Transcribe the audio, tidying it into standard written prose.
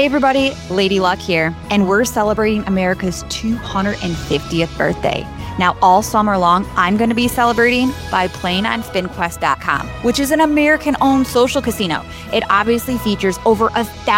Hey everybody, Lady Luck here, and we're celebrating America's 250th birthday. Now, all summer long, I'm going to be celebrating by playing on SpinQuest.com, which is an American-owned social casino. It obviously features over 1,000